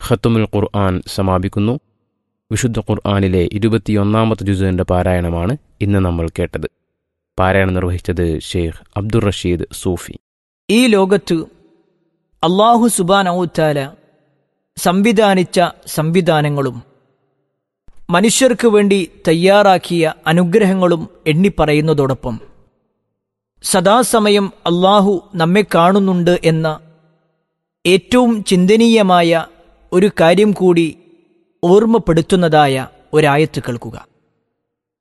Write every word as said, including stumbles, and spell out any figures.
ഖത്തുമുൽ ഖുർആൻ സമാപിക്കുന്നു. വിശുദ്ധ ഖുർആനിലെ ഇരുപത്തിയൊന്നാമത്തെ ജുസുവിൻ്റെ പാരായണമാണ് ഇന്ന് നമ്മൾ കേട്ടത്. പാരായണം നിർവഹിച്ചത് ഷെയ്ഖ് അബ്ദുർ റഷീദ് സൂഫി. ഈ ലോകത്ത് അല്ലാഹു സുബ്ഹാനഹു വ തആല സംവിധാനിച്ച സംവിധാനങ്ങളും മനുഷ്യർക്ക് വേണ്ടി തയ്യാറാക്കിയ അനുഗ്രഹങ്ങളും എണ്ണിപ്പറയുന്നതോടൊപ്പം സദാസമയം അല്ലാഹു നമ്മെ കാണുന്നുണ്ട് എന്ന ഏറ്റവും ചിന്തനീയമായ ഒരു കാര്യം കൂടി ഓർമ്മപ്പെടുത്തുന്നതായ ഒരായത്ത് കേൾക്കുക.